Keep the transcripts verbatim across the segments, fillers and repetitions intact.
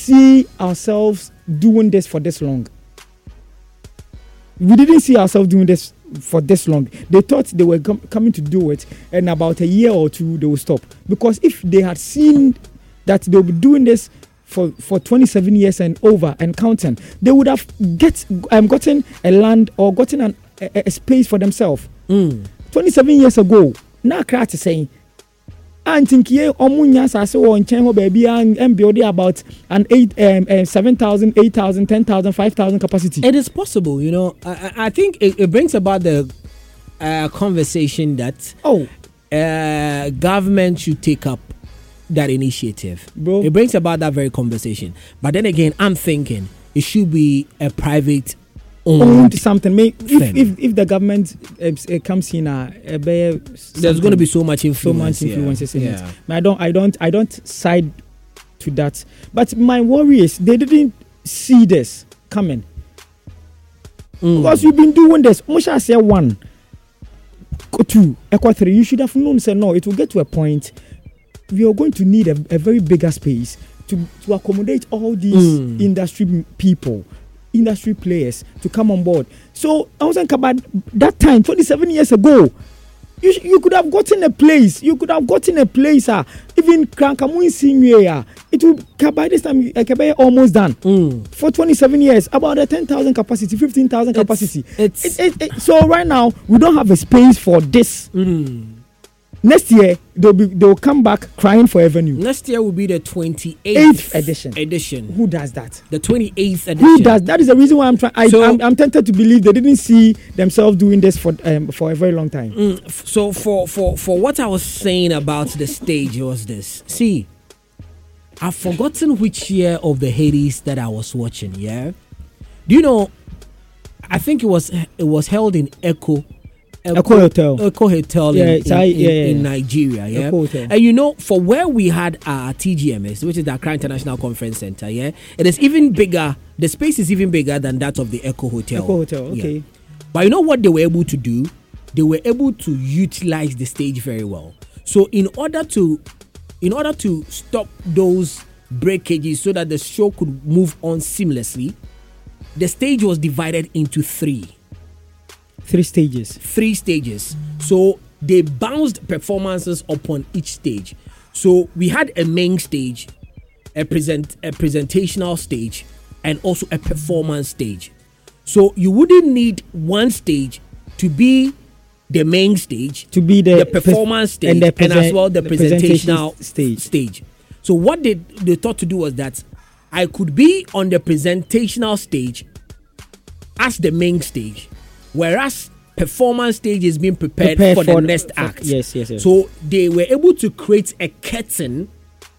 see ourselves doing this for this long. We didn't see ourselves doing this for this long. They thought they were com- coming to do it, and about a year or two they will stop. Because if they had seen that they'll be doing this for, for twenty-seven years and over and counting, they would have get um, gotten a land or gotten an, a, a space for themselves. Mm. twenty-seven years ago, now Krat is saying, and think ye omunya sase wo nchen ho baby and build about an eight um, uh, seven thousand, eight thousand, ten thousand, five thousand capacity. It is possible, you know. I, I think it, it brings about the uh, conversation that oh uh, government should take up that initiative. Bro. It brings about that very conversation. But then again, I'm thinking it should be a private owned, owned something. May, if, thing. if if the government uh, uh, comes in, uh, uh, there's going to be so much influence. so much influences yeah. in yeah. it. I don't, I don't, I don't side to that. But my worry is they didn't see this coming Mm. because you've been doing this. Musha say one, go two, equal three. You should have known. Say no. It will get to a point. We are going to need a, a very bigger space to to accommodate all these Mm. industry people. Industry players to come on board. So I was thinking about that time, twenty-seven years ago. You sh- you could have gotten a place. You could have gotten a place. Uh, even Krankamu Senior. It will by this time uh, almost done Mm. for twenty-seven years. About a ten thousand capacity, fifteen thousand capacity. It's, It, it, it, so right now we don't have a space for this. mm. Next year they'll be they'll come back crying for avenue. Next year will be the twenty-eighth Eighth edition. edition. Who does that? The twenty-eighth edition. Who does that? Is the reason why I'm trying. I, So- I'm, I'm tempted to believe they didn't see themselves doing this for um, for a very long time. Mm, f- so for, for, for what I was saying about the stage was this. See, I've forgotten which year of the Hades that I was watching. Yeah, do you know? I think it was it was held in Echo. Echo Hotel. Echo Hotel Yeah, in, it's in, I- in, yeah, yeah. in Nigeria. Yeah, Echo Hotel. and you know, for where we had our T G M S, which is the Accra International Conference Center. Yeah, it is even bigger. The space is even bigger than that of the Echo Hotel. Echo Hotel. Yeah. Okay. But you know what they were able to do? They were able to utilize the stage very well. So in order to in order to stop those breakages so that the show could move on seamlessly, the stage was divided into three. Three stages. Three stages. So they bounced performances upon each stage. So we had a main stage, a present a presentational stage, and also a performance stage. So you wouldn't need one stage to be the main stage, To be the, the performance stage, and, and, the present- as well the, the presentational presentation stage. stage. So what they, they thought to do was that I could be on the presentational stage as the main stage, whereas performance stage is being prepared Prepare for, for the the- next for- act. yes, yes, yes. So they were able to create a curtain,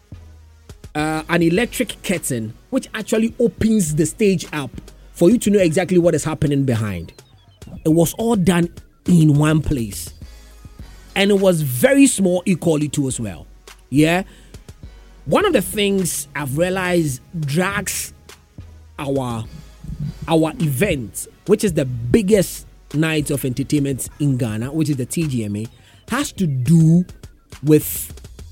uh, an electric curtain, which actually opens the stage up for you to know exactly what is happening behind. It was all done in one place, and it was very small equally too as well. Yeah. One of the things I've realized drags our our event, which is the biggest night of entertainment in Ghana, which is the T G M A, has to do with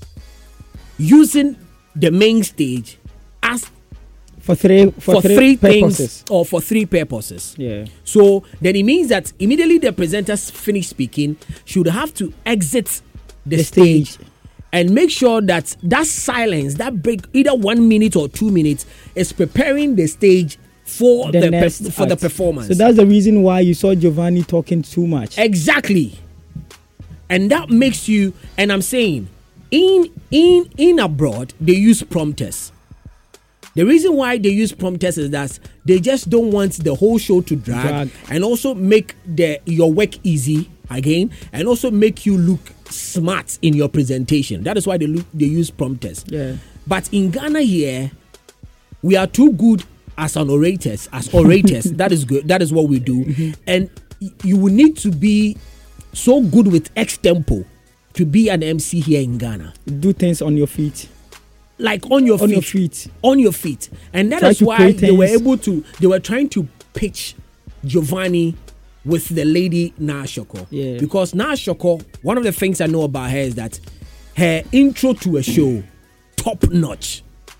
using the main stage as for three for, for, three, three, purposes. things or for three purposes. Yeah. So then it means that immediately the presenters finish speaking, should have to exit the, The stage, stage. and make sure that that silence, that break, either one minute or two minutes, is preparing the stage for the, The pe- next for the act. performance. So that's the reason why you saw Giovanni talking too much. Exactly. And that makes you, and I'm saying, in in in abroad, they use prompters. The reason why they use prompters is that they just don't want the whole show to drag, Drag. and also make the your work easy again, and also make you look smart in your presentation. That is why they look, they use prompters. Yeah. But in Ghana here, we are too good as an orators, as orators. That is good. That is what we do. Mm-hmm. And y- you will need to be so good with extempo to be an M C here in Ghana. Do things on your feet. Like on your On feet. your feet. On your feet. And that Try is to why create they were things. able to, they were trying to pitch Giovanni with the lady Nashoko. Yeah. Because Nashoko, one of the things I know about her is that her intro to a show, top notch.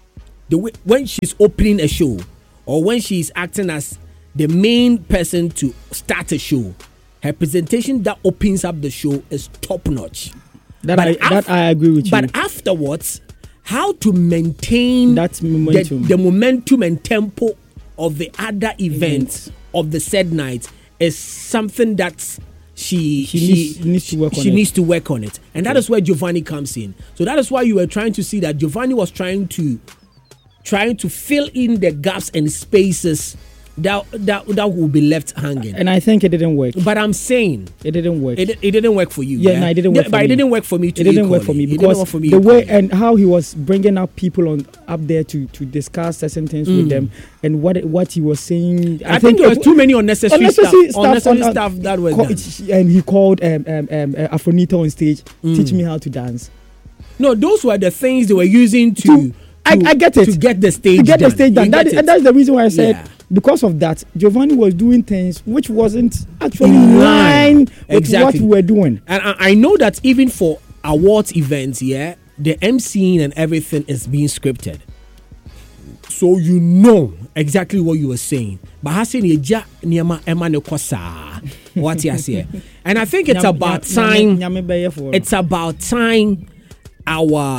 the way when she's opening a show or when she's acting as the main person to start a show, her presentation that opens up the show is top notch. That I af- that I agree with you. But afterwards, how to maintain that momentum, the, the momentum and tempo of the other events of the said night is something that she she, she needs, needs to work she on it. needs to work on it, and that is where Giovanni comes in. So that is why you were trying to see that Giovanni was trying to trying to fill in the gaps and spaces that that that will be left hanging. And I think it didn't work. But I'm saying it didn't work. It, it didn't work for you. Yeah, yeah? no, it didn't work. Yeah, for but me. it didn't work for me. Too It didn't equally. work for me It because work for me the way equally. and how he was bringing up people on up there to to discuss certain things Mm. with them, and what what he was saying. I, I think, think there was too many unnecessary, unnecessary stuff, stuff, unnecessary on, stuff that was call, done. And he called um, um, um, uh, Afronita on stage. Mm. Teach me how to dance. No, those were the things they were using to. To, I, I get it. To get the stage to get done. the stage done. That is, and that's the reason why I said, yeah. because of that, Giovanni was doing things which wasn't actually In in line. line with Exactly. what we were doing. And I, I know that even for awards events, yeah, the emceeing and everything is being scripted. So you know exactly what you were saying. But Hassan Eja Niama Emane Kosa. What you say? And I think it's about time. It's about time our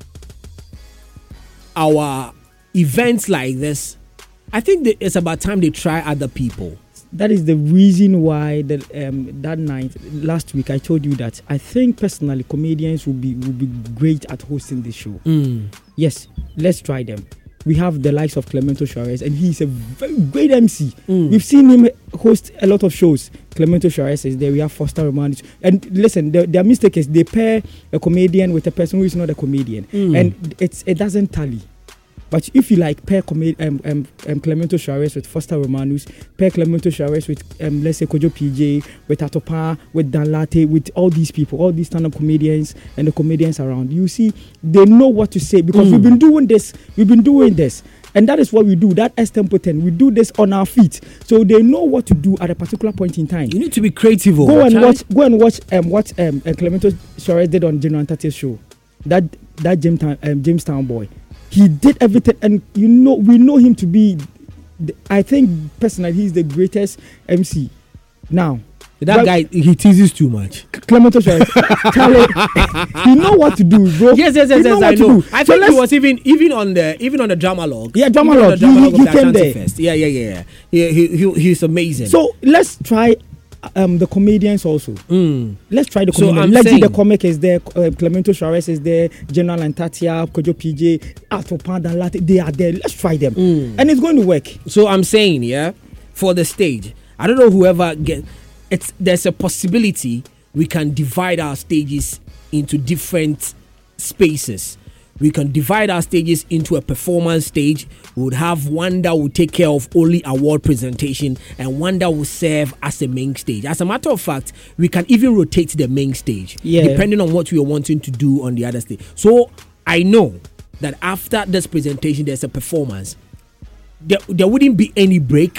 our events like this. I think that it's about time they try other people. That is the reason why that um, that night last week I told you that I think personally comedians will be will be great at hosting this show. Mm. Yes, let's try them. We have the likes of Clemento Suarez, and he's a very great M C. Mm. We've seen him host a lot of shows. Clemento Suarez is there. We have Foster Romanus. And listen, the, their mistake is they pair a comedian with a person who is not a comedian, Mm. and it's it doesn't tally. But if you like pair com- um, um, um, Clemento Suarez with Foster Romanus, pair Clemento Suarez with um, let's say Kojo P J, with Atopa, with Dan Latte, with all these people, all these stand-up comedians and the comedians around, you see, they know what to say because Mm. we've been doing this, we've been doing this. And that is what we do, that extempo ten. We do this on our feet. So they know what to do at a particular point in time. You need to be creative. Go and child. watch Go and watch um, what um, uh, Clemento Suarez did on General Tate's show. That that Jamestown, um, Jamestown boy. He did everything, and you know we know him to be. The, I think personally, he's the greatest M C now. That well, guy, he teases too much. Clemento Suarez, Charlie, he know what to do, bro. Yes, yes, yes, he yes. know I what know. to do. I So think he let's- was even even on the even on the drama log. Yeah, drama Even on log. the drama He- log he of the came Ashanti there. Fest. Yeah, yeah, yeah. He, he, he, he's amazing. So let's try um, the comedians also. Mm. Let's try the So comedians. I'm Let's see saying- the comic is there. Uh, Clemento Suarez is there. General and Tatia, Kojo P J, Atopa, Dan Latte. They are there. Let's try them, Mm. and it's going to work. So I'm saying, yeah, for the stage, I don't know whoever get it's. There's a possibility we can divide our stages into different spaces. We can divide our stages into a performance stage. We would have one that will take care of only award presentation and one that will serve as a main stage. As a matter of fact, we can even rotate the main stage Yeah. depending on what we are wanting to do on the other stage. So I know that after this presentation, there's a performance. There, there wouldn't be any break,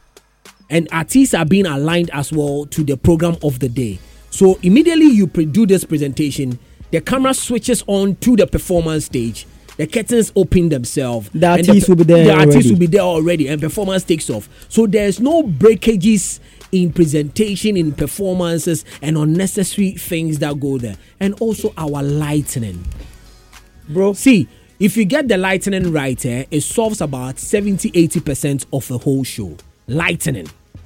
and artists are being aligned as well to the program of the day. So immediately you pre- do this presentation, the camera switches on to the performance stage. The curtains open themselves. The and artists will be there The artists already. will be there already, and performance takes off. So there's no breakages in presentation, in performances, and unnecessary things that go there. And also our lightning. Bro, See, if you get the lightning right, eh, it solves about seventy to eighty percent of a whole show. Lightning.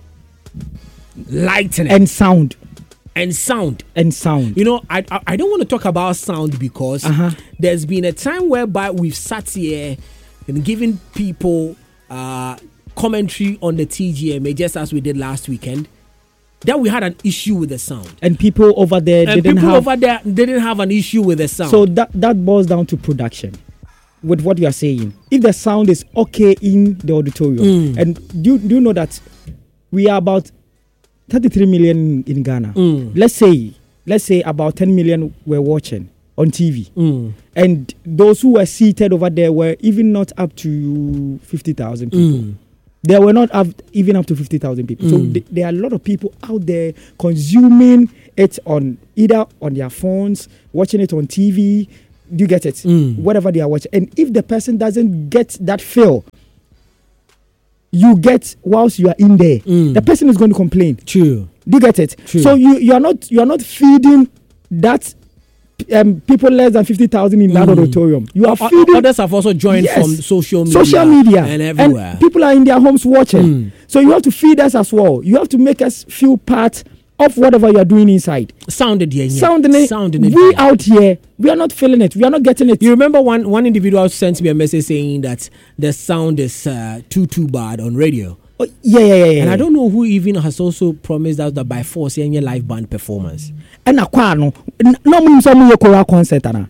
Lightning. and sound and sound. and sound. You know, I I, I don't want to talk about sound because Uh-huh. there's been a time whereby we've sat here and given people uh, commentary on the T G M A just as we did last weekend. Then we had an issue with the sound. And people over there And didn't people have. over there didn't have an issue with the sound. So that that boils down to production. With what you are saying, if the sound is okay in the auditorium, Mm. and do do you know that we are about thirty-three million in Ghana. Mm. Let's say let's say about ten million were watching on T V, Mm. and those who were seated over there were even not up to fifty thousand people. Mm. They were not up, even up to fifty thousand people. So Mm. th- there are a lot of people out there consuming it on either on their phones, watching it on T V, Do you get it? Mm. Whatever they are watching. And if the person doesn't get that feel, you get whilst you are in there, Mm. the person is going to complain. True. Do you get it? True. So you you are not you are not feeding that um, people less than fifty thousand in that Mm. auditorium. You are O- feeding Others have also joined Yes. from social media, social media and everywhere. people are in their homes watching. Mm. So you have to feed us as well. You have to make us feel part of whatever you are doing inside. Sounded yeah, yeah. Sounding it, Sounding it. we yeah. out here, we are not feeling it. We are not getting it. You remember one one individual sent me a message saying that the sound is uh, too too bad on radio. Oh, yeah, yeah, yeah, yeah. And I don't know who even has also promised us that by force any live band performance. And akwa no, no mo so mo choral concert ana.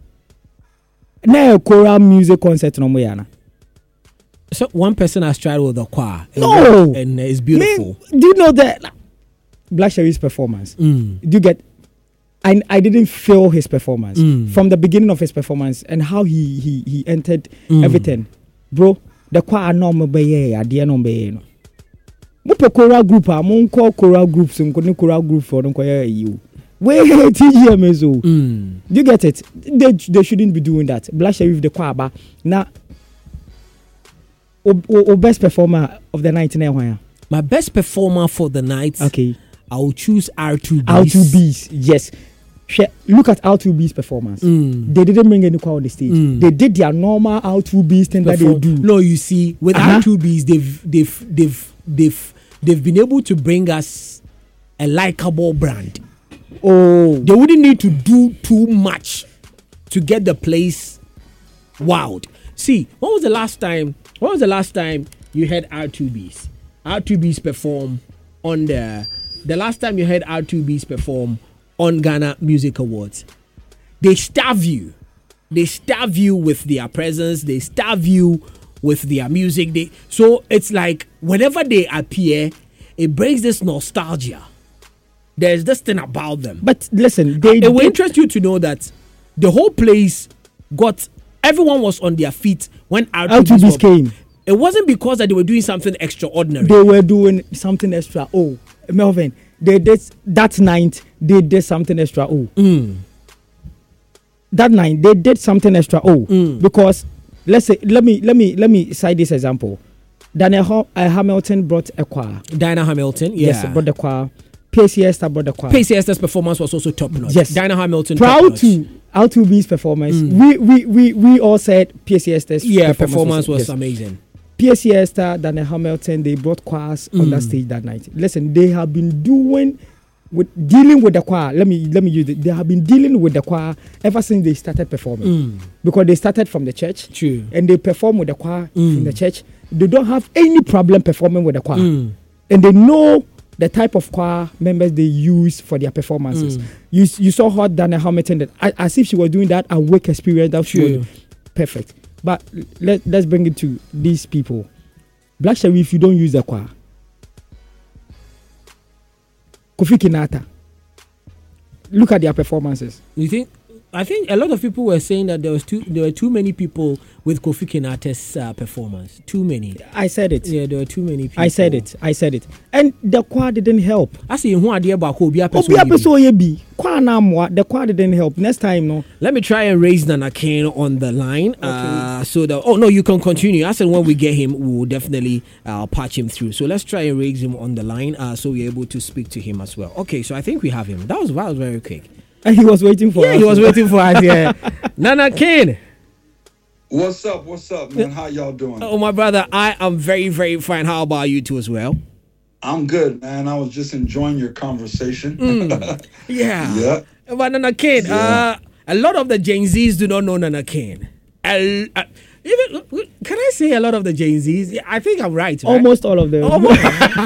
Na choral music concert no mo yana. So one person has tried with the choir. And, No. and it's beautiful. Me, do you know that Black Sherry's performance? Mm. Do you get? I I didn't feel his performance Mm. from the beginning of his performance and how he he he entered Mm. everything, bro. The choir no mo be ye ade no be ye no. Mo pe choral group a mo nko choral groups nko ne choral group for nko ye you. We T G M S O. Mm. Do you get it? They they shouldn't be doing that. Black Sherry with the choir ba na. O, o, o best performer of the night na why? My best performer for the night. Okay. I will choose R two B. R two B's, yes. She- Look at R two B's performance. Mm. They didn't bring any choir on the stage. Mm. They did their normal R two B's thing that they Perform- do. No, you see, with Uh-huh. R two B's, they've they've they've they've they've been able to bring us a likable brand. Oh, They wouldn't need to do too much to get the place wowed. See, when was the last time? When was the last time you heard R two B's? R two B's perform on the the last time you heard R two B's perform on Ghana Music Awards. They starve you. They starve you with their presence. They starve you with their music. They so it's like whenever they appear, it brings this nostalgia. There's this thing about them. but listen, they It will did- interest you to know that the whole place got everyone was on their feet when R R two two B's B's came. It wasn't because that they were doing something extraordinary. They were doing something extra. Oh, Melvin, they did that night. They did something extra. Oh, Mm. that night they did something extra. Oh, Mm. because let's say let me let me let me cite this example. Daniel Ho- uh, Hamilton brought a choir. Dinah Hamilton, yeah. Yes, brought the choir. P C S brought the choir. Pacey Esther's performance was also top notch. Yes. Dinah Hamilton. Proud top-notch. to R two B's performance. Mm. We, we we we all said P C S's Yeah, performance was yes. amazing. P C S, Daniel Hamilton, they brought choirs on that Mm. stage that night. Listen, they have been doing with dealing with the choir. Let me let me use it. They have been dealing with the choir ever since they started performing. Mm. Because they started from the church True. and they perform with the choir Mm. from the church. They don't have any problem performing with the choir. Mm. And they know the type of choir members they use for their performances. Mm. You you saw how Daniel Hamilton did, a- as if she was doing that awake experience. That she True. was perfect. But let let's bring it to these people. Black Sherry, if you don't use the choir, Kofi Kinata, look at their performances. You think? I think a lot of people were saying that there was too there were too many people with Kofi Kinata's uh, performance. Too many. I said it. Yeah, there were too many people. I said it. I said it. And the choir didn't help. I see who are there about Obi Obi apeso ye bi. Choir na moa. The choir didn't help. Next time, no. Let me try and raise Nana Kane on the line. Uh, so that oh no, you can continue. I said when we get him, we will definitely uh, patch him through. So let's try and raise him on the line, uh, so we're able to speak to him as well. Okay, so I think we have him. That was that was very quick. And he was waiting for Yeah, us. he was waiting for us. Yeah, Nana Kane. What's up? What's up, man? How y'all doing? Oh my brother, I am very very fine. How about you too as well? I'm good, man. I was just enjoying your conversation. Yeah. Yeah. But Nana Kane, Yeah. uh, a lot of the Gen Zs do not know Nana Kane. Uh, uh, even can I say a lot of the Gen Zs? Yeah, I think I'm right. right? Almost all of them. Almost,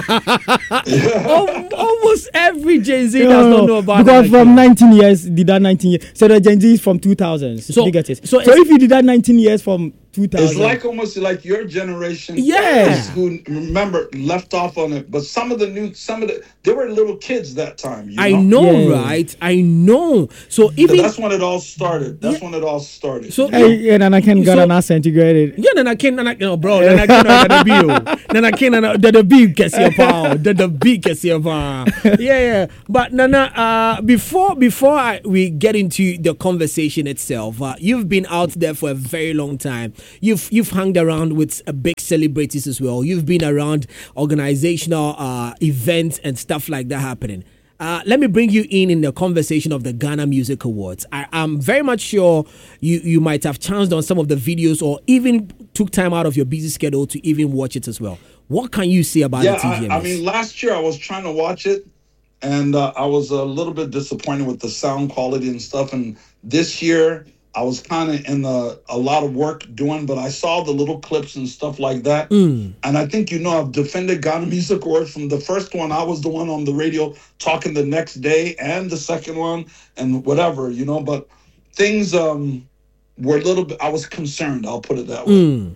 Al- almost every Gen Z No, does no, not know about because Nana from Kane. nineteen years, did that nineteen years. So the Gen Z is from two thousands. So- you get it. so So, it's- if you did that nineteen years from two thousand. It's like almost like your generation. Yeah. is who remember left off on it, but some of the new, some of the they were little kids that time. You know? I know, Yeah. right? I know. So So even that's when it all started. That's Yeah. when it all started. so Hey, yeah, Nana Ken got So- an accent integrated. yeah, Nana Ken, Nana Ken, oh, bro, Nana Ken, Nana B, Nana Ken, Nana the B gets your power, the the B gets your power. Yeah, yeah. But Nana, uh, before before I, we get into the conversation itself, uh, you've been out there for a very long time. You've you've hung around with uh, big celebrities as well. You've been around organizational uh, events and stuff like that happening. Uh, let me bring you in in the conversation of the Ghana Music Awards. I, I'm very much sure you, you might have chanced on some of the videos or even took time out of your busy schedule to even watch it as well. What can you say about yeah, the T G M S? I, I mean, last year I was trying to watch it, and uh, I was a little bit disappointed with the sound quality and stuff. And this year I was kind of in a, a lot of work doing, but I saw the little clips and stuff like that. Mm. And I think, you know, I've defended Ghana Music Awards from the first one. I was the one on the radio talking the next day, and the second one, and whatever, you know, but things um, were a little bit, I was concerned, I'll put it that way. Mm.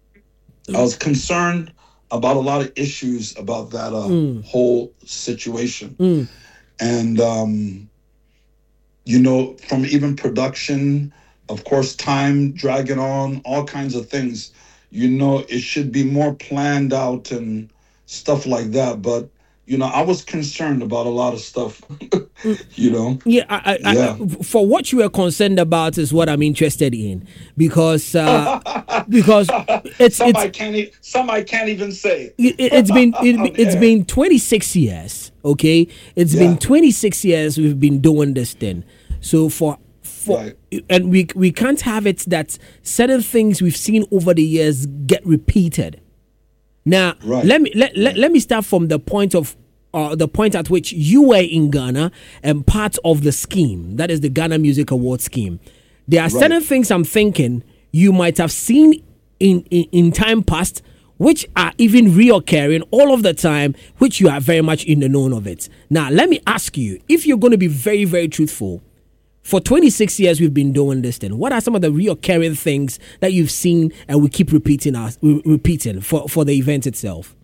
I was concerned about a lot of issues about that uh, Mm. whole situation. Mm. And, um, you know, from even production, of course, time dragging on, all kinds of things. You know, it should be more planned out and stuff like that. But, you know, I was concerned about a lot of stuff, you know. Yeah, I, I, Yeah. I, for what you are concerned about is what I'm interested in because uh, because it's Some I it's can't, e- some I can't even say. it, it's been it, it's Yeah. been twenty-six years. Okay, it's Yeah. been twenty-six years we've been doing this thing. So for for Right. and we we can't have it that certain things we've seen over the years get repeated. Now, Right. let me let, let, let me start from the point of uh, the point at which you were in Ghana and part of the scheme. That is the Ghana Music Award scheme. There are Right. certain things I'm thinking you might have seen in, in, in time past, which are even reoccurring all of the time, which you are very much in the know of it. Now, let me ask you, if you're going to be very, very truthful, for twenty-six years we've been doing this thing, what are some of the reoccurring things that you've seen and we keep repeating us re- repeating for, for the event itself?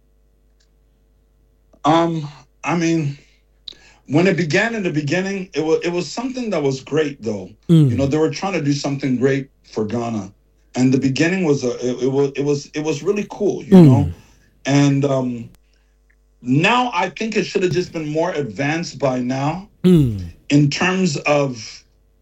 Um, I mean, when it began in the beginning, it was it was something that was great, though. Mm. You know, they were trying to do something great for Ghana, and the beginning was a it, it was it was it was really cool, you Mm. know. And um, now I think it should have just been more advanced by now Mm. in terms of,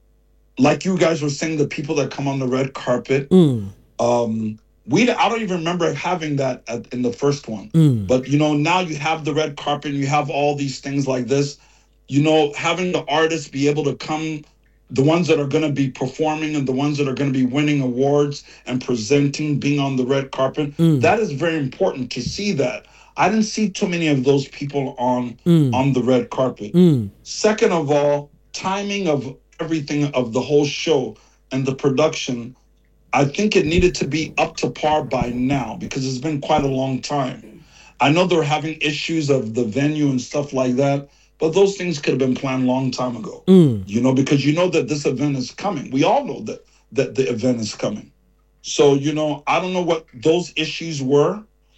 like you guys were saying, the people that come on the red carpet. Mm. Um, we I don't even remember having that at, in the first one. Mm. But, you know, now you have the red carpet and you have all these things like this. You know, having the artists be able to come, the ones that are going to be performing and the ones that are going to be winning awards and presenting, being on the red carpet, Mm. that is very important to see that. I didn't see too many of those people on Mm. on the red carpet. Mm. Second of all, timing of everything, of the whole show and the production, I think it needed to be up to par by now because it's been quite a long time. I know they're having issues of the venue and stuff like that, but those things could have been planned a long time ago. Mm. You know, because you know that this event is coming. We all know that that the event is coming. So, you know, I don't know what those issues were,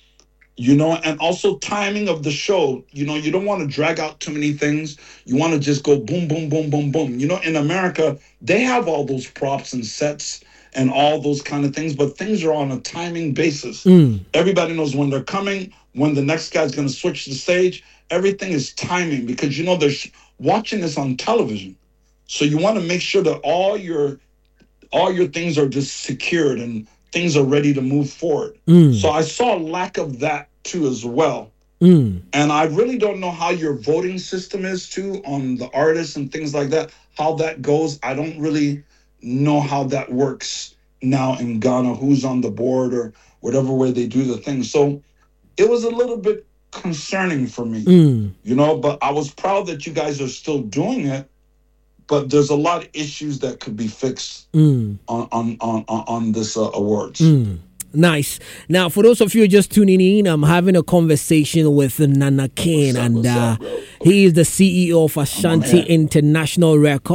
you know, and also timing of the show. You know, you don't want to drag out too many things. You want to just go boom, boom, boom, boom, boom. You know, in America, they have all those props and sets and all those kind of things, but things are on a timing basis. Mm. Everybody knows when they're coming, when the next guy's going to switch the stage. Everything is timing because, you know, they're sh- watching this on television. So you want to make sure that all your all your things are just secured and things are ready to move forward. Mm. So I saw a lack of that too as well. Mm. And I really don't know how your voting system is too on the artists and things like that, how that goes. I don't really know how that works now in Ghana, who's on the board or whatever way they do the thing. So it was a little bit concerning for me, Mm. you know, but I was proud that you guys are still doing it. But there's a lot of issues that could be fixed Mm. on on on on, on this uh, awards. Mm. Nice. Now, for those of you just tuning in, I'm having a conversation with Nana Ken, What's up, and what's uh, up, bro? he is the C E O of Ashanti man. International Records. He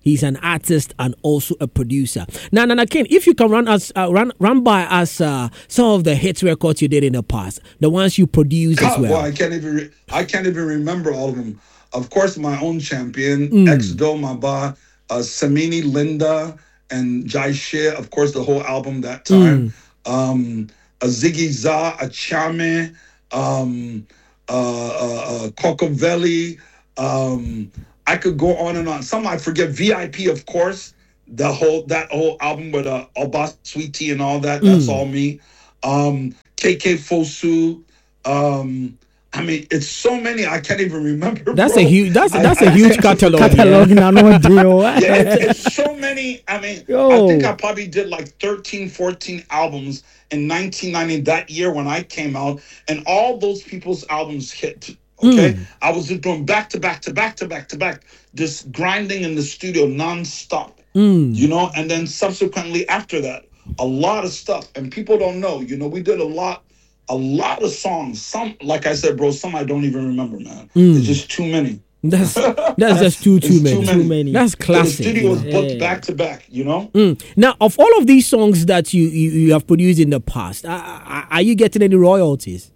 He's an artist and also a producer. Now, Nana King, if you can run us, uh, run run by us uh, some of the hits records you did in the past, the ones you produced God, as well. well, I can't even re- I can't even remember all of them. Of course, my own champion, mm. Ex Do Maba, uh, Samini, Linda, and Jai Shea. Of course, the whole album that time. Mm. Um, a Ziggy Za, a Chame, um, uh, uh, uh, Cocovelli. Um, I could go on and on. Some I forget. V I P, of course. The whole that whole album with uh, Obas Sweetie and all that. That's mm. all me. Um, K K Fosu. Um, I mean, it's so many I can't even remember. That's bro. a huge. That's I, that's I, a huge I, catalog. Catalog, yeah. no deal. Yeah, it's, it's so many. I mean, Yo. I think I probably did like thirteen, fourteen albums in nineteen ninety, that year when I came out, and all those people's albums hit. Okay, mm. I was just doing back to back to back to back to back, just grinding in the studio nonstop. Mm. You know, and then subsequently after that, a lot of stuff, and people don't know. You know, we did a lot. A lot of songs. Some, like I said, bro, some I don't even remember, man. Mm. There's just too many. That's that's just too too many. too many. Too many. That's classic. So the studio was booked yeah. back to back, you know? Mm. Now, of all of these songs that you, you, you have produced in the past, are, are you getting any royalties?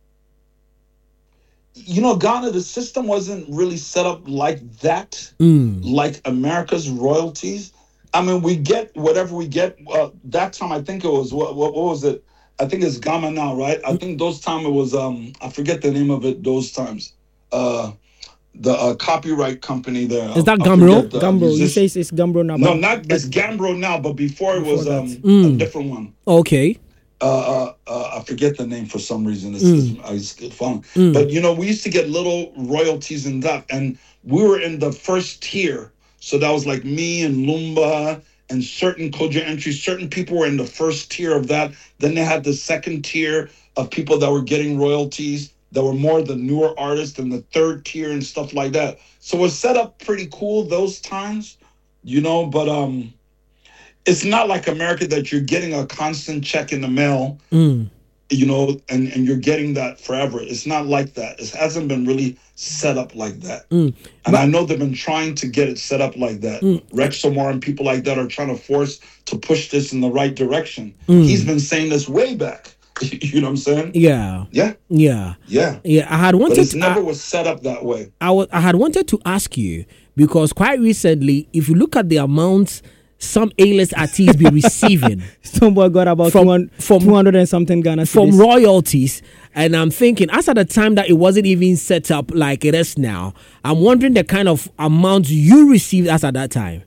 You know, Ghana, the system wasn't really set up like that, mm. like America's royalties. I mean, we get whatever we get. Uh, that time, I think it was, what, what, what was it? I think it's Gamma now, right? I think those time it was, um, I forget the name of it those times. Uh, the uh, copyright company there. Is that I Gambro? Gambro. You say it's, it's Gambro now. No, not, it's Gambro now, but before, before it was um, mm. a different one. Okay. Uh, uh, uh, I forget the name for some reason. It's, mm. it's, I just get fun. Mm. But, you know, we used to get little royalties in that. And we were in the first tier. So that was like me and Lumba and certain Koja entries. Certain people were in the first tier of that. Then they had the second tier of people that were getting royalties that were more the newer artists, and the third tier and stuff like that. So it was set up pretty cool those times, you know, but um, it's not like America that you're getting a constant check in the mail, mm. you know, and, and you're getting that forever. It's not like that. It hasn't been really set up like that. Mm. And but, I know they've been trying to get it set up like that. Mm. Rex Omar and people like that are trying to force to push this in the right direction. Mm. He's been saying this way back. You know what I'm saying? Yeah. Yeah. Yeah. Yeah. Yeah. I had wanted but it to, never I, was set up that way. I, w- I had wanted to ask you, because quite recently, if you look at the amounts some A-list artists be receiving. Somebody got about from, two hundred, from, two hundred and something Ghana from cedis. Royalties. And I'm thinking, as at the time that it wasn't even set up like it is now, I'm wondering the kind of amount you received as at that time.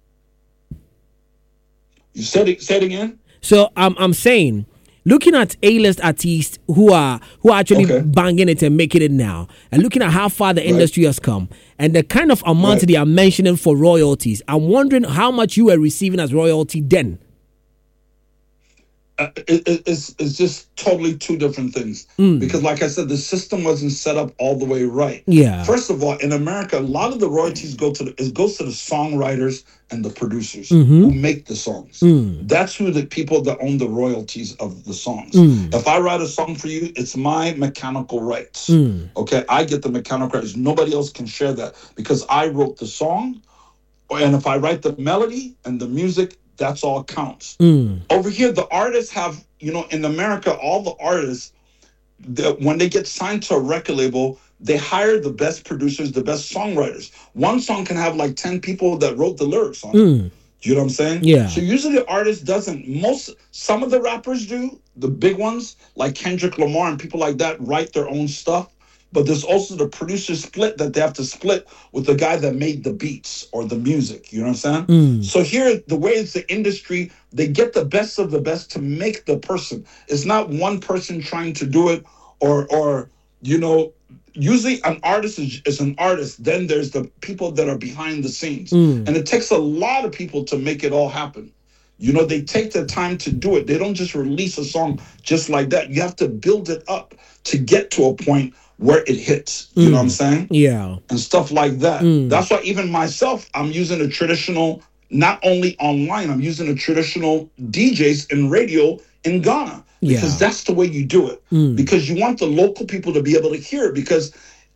You said it, said it again? So um, I'm saying, looking at A-list artists who are who are actually okay. banging it and making it now, and looking at how far the right. industry has come, and the kind of amount right. they are mentioning for royalties, I'm wondering how much you were receiving as royalty then. Uh, it, it, it's it's just totally two different things. Mm. Because like I said, the system wasn't set up all the way right. Yeah. First of all, in America, a lot of the royalties go to the, it goes to the songwriters and the producers mm-hmm. who make the songs. Mm. That's who the people that own the royalties of the songs. Mm. If I write a song for you, it's my mechanical rights. Mm. Okay, I get the mechanical rights. Nobody else can share that because I wrote the song. And if I write the melody and the music, that's all counts. Mm. Over here, the artists have, you know, in America, all the artists, the, when they get signed to a record label, they hire the best producers, the best songwriters. One song can have like ten people that wrote the lyrics on mm. it. You know what I'm saying? Yeah. So usually the artist doesn't. Most, some of the rappers do, the big ones, like Kendrick Lamar and people like that, write their own stuff. But there's also the producer split that they have to split with the guy that made the beats or the music. You know what I'm saying? Mm. So here, the way it's the industry, they get the best of the best to make the person. It's not one person trying to do it or, or you know, usually an artist is, is an artist. Then there's the people that are behind the scenes. Mm. And it takes a lot of people to make it all happen. You know, they take the time to do it. They don't just release a song just like that. You have to build it up to get to a point where it hits, you mm. know what I'm saying? Yeah. And stuff like that. Mm. That's why even myself, I'm using a traditional, not only online, I'm using a traditional D Js in radio in Ghana. Because yeah. that's the way you do it. Mm. Because you want the local people to be able to hear it. Because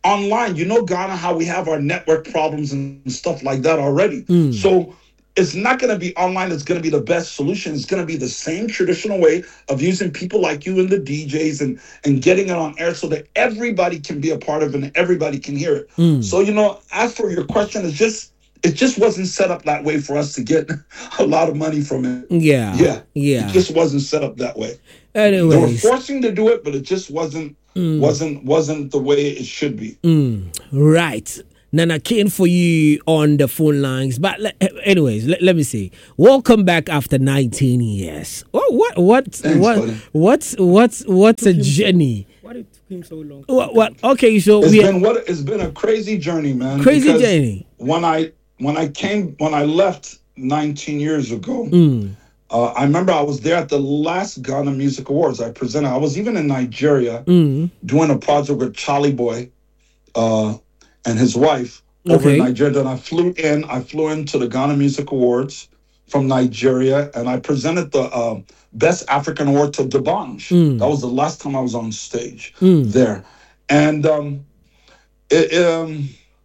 online. You know, Ghana, how we have our network problems and stuff like that already. Mm. So it's not going to be online. It's going to be the best solution. It's going to be the same traditional way of using people like you and the D Js and, and getting it on air so that everybody can be a part of it and everybody can hear it. Mm. So, you know, as for your question, it's just, it just wasn't set up that way for us to get a lot of money from it. Yeah. Yeah. Yeah. It just wasn't set up that way. Anyways. They were forcing to do it, but it just wasn't, Mm. wasn't, wasn't the way it should be. Mm. Right. Nana King for you on the phone lines. But le- anyways, let, let me see. Welcome back after nineteen years. What what what Thanks, what buddy. what's what's what's a journey? Why did it took him so long? What, what okay, so It's we been what it's been a crazy journey, man. Crazy because journey. When I when I came when I left nineteen years ago, Mm. uh, I remember I was there at the last Ghana Music Awards. I presented. I was even in Nigeria Mm. doing a project with Charlie Boy, uh, and his wife over Okay. in Nigeria. Then I flew in. I flew into the Ghana Music Awards from Nigeria, and I presented the uh, Best African Award to D'banj. Mm. That was the last time I was on stage Mm. there, and um, it, um,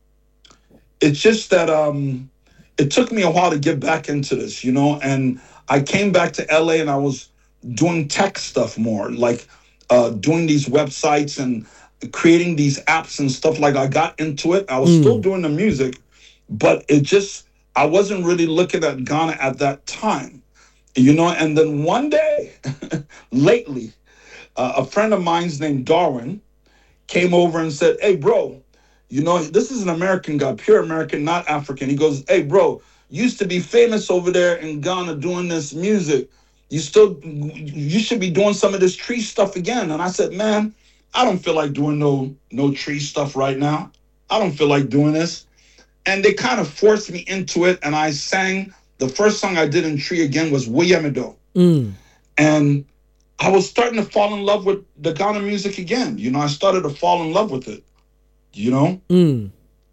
it's just that um, it took me a while to get back into this, you know. And I came back to L A and I was doing tech stuff more, like uh, doing these websites and creating these apps and stuff like that. I got into it. I was Mm. still doing the music, but it just, I wasn't really looking at Ghana at that time, you know. And then one day, lately, uh, a friend of mine's named Darwin came over and said, "Hey, bro, you know, this is an American guy, pure American, not African." He goes, "Hey, bro, you used to be famous over there in Ghana doing this music. You still, you should be doing some of this tree stuff again." And I said, "Man, I don't feel like doing no no tree stuff right now. I don't feel like doing this." And they kind of forced me into it. And I sang, the first song I did in tree again was Wiyamido. Mm. And I was starting to fall in love with the Ghana music again. You know, I started to fall in love with it. You know? Mm.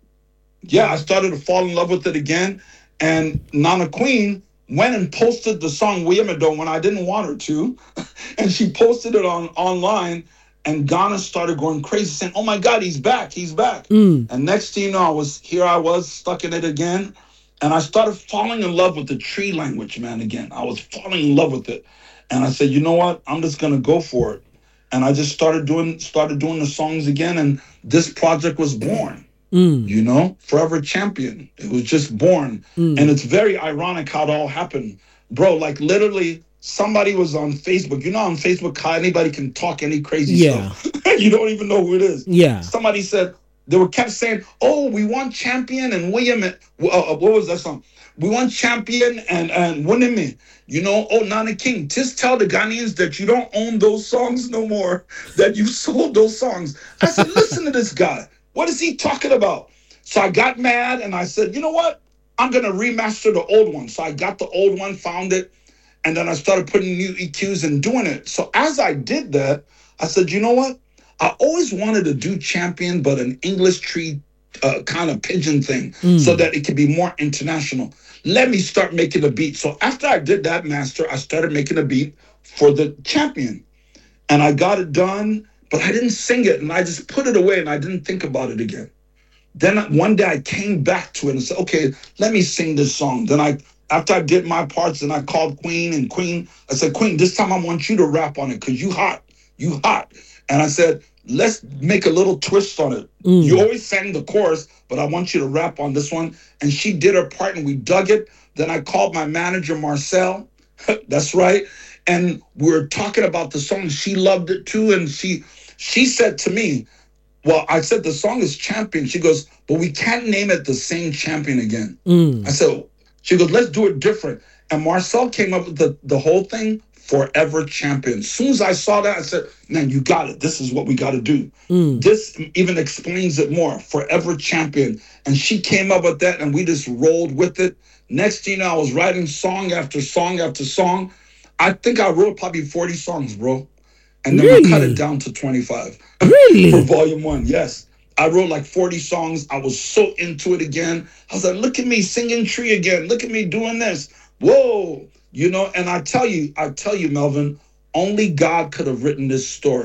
Yeah, I started to fall in love with it again. And Nana Queen went and posted the song Wiyamido when I didn't want her to. And she posted it on online. And Ghana started going crazy, saying, "Oh my God, he's back, he's back." Mm. And next thing you know, I was here, I was stuck in it again. And I started falling in love with the tree language, man, again. I was falling in love with it. And I said, you know what? I'm just gonna go for it. And I just started doing started doing the songs again, and this project was born. Mm. You know, Forever Champion. It was just born. Mm. And it's very ironic how it all happened. Bro, like literally somebody was on Facebook. You know, on Facebook, how anybody can talk any crazy Yeah. stuff. You don't even know who it is. Yeah. Somebody said, they were kept saying, "Oh, we want Champion and William." Uh, uh, what was that song? We want Champion and and Winnie. You know, oh, Nana King, just tell the Ghanaians that you don't own those songs no more, that you sold those songs. I said, listen to this guy. What is he talking about? So I got mad and I said, you know what? I'm going to remaster the old one. So I got the old one, found it, and then I started putting new E Qs and doing it. So as I did that, I said, you know what? I always wanted to do Champion, but an English tree uh, kind of pigeon thing, Mm. so that it could be more international. Let me start making a beat. So after I did that master, I started making a beat for the Champion. And I got it done, but I didn't sing it. And I just put it away and I didn't think about it again. Then one day I came back to it and said, okay, let me sing this song. Then I, after I did my parts, then I called Queen, and Queen, I said, Queen, this time I want you to rap on it because you hot, you hot. And I said, let's make a little twist on it. Mm. You always sang the chorus, but I want you to rap on this one. And she did her part and we dug it. Then I called my manager, Marcel. That's right. And we were talking about the song. She loved it too. And she she said to me, well, I said, the song is Champion. She goes, but we can't name it the same Champion again. Mm. I said, she goes, let's do it different. And Marcel came up with the, the whole thing, Forever Champion. As soon as I saw that, I said, man, you got it. This is what we got to do. Mm. This even explains it more, Forever Champion. And she came up with that and we just rolled with it. Next thing you know, I was writing song after song after song. I think I wrote probably forty songs, bro. And then Really? we cut it down to twenty-five. Really? For volume one, yes. I wrote like forty songs. I was so into it again. I was like, look at me singing Tree again. Look at me doing this. Whoa. You know, and I tell you, I tell you, Melvin, only God could have written this story.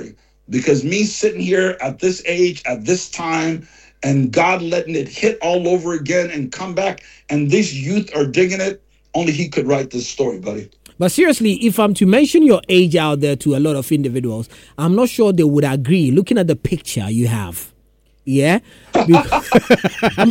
Because me sitting here at this age, at this time, and God letting it hit all over again and come back, and these youth are digging it, only he could write this story, buddy. But seriously, if I'm to mention your age out there to a lot of individuals, I'm not sure they would agree looking at the picture you have. Yeah? I'm, I'm,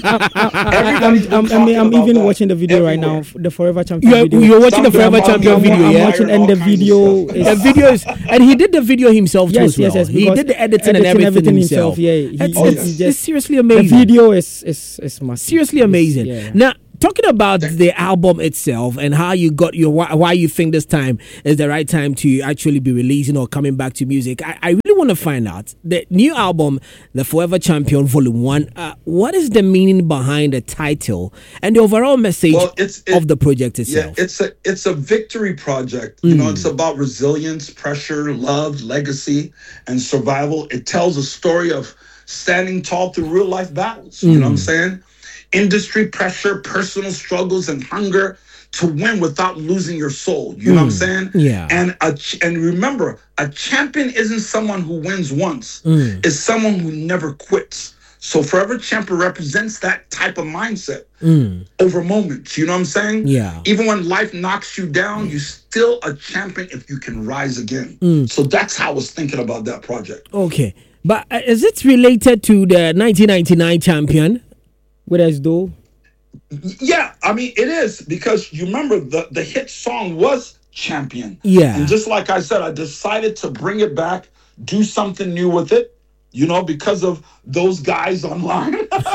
I'm, I'm, I'm even that watching the video everywhere. right now, the Forever Champion You're, video. you're watching the Something Forever about Champion me, video, I'm yeah? watching, and all the kinds of video stuff. is... The video is, and he did the video himself too Yes, as well. yes, yes. He because did the editing, and editing everything, himself. Yeah, he, it's, Oh, it's, yes. it's just, seriously the amazing. video is is is massive. Seriously It's- amazing. yeah. Now, talking about the album itself and how you got your why, why you think this time is the right time to actually be releasing or coming back to music, I, I really want to find out the new album, The Forever Champion Volume One. Uh, what is the meaning behind the title and the overall message Well, it's- it- of the project Yeah, itself? it's a it's a victory project. You Mm. know, it's about resilience, pressure, love, legacy, and survival. It tells a story of standing tall through real life battles. You know what I'm saying? Industry pressure, personal struggles, and hunger to win without losing your soul. You know what I'm saying? Yeah. And a ch- and remember, a champion isn't someone who wins once. It's someone who never quits. So Forever Champion represents that type of mindset over moments. You know what I'm saying? Yeah. Even when life knocks you down, you're still a champion if you can rise again. So that's how I was thinking about that project. Okay. But uh, is it related to the nineteen ninety-nine champion? Whereas though, Yeah, I mean, it is because you remember the, the hit song was Champion. Yeah. And just like I said, I decided to bring it back, do something new with it, you know, because of those guys online.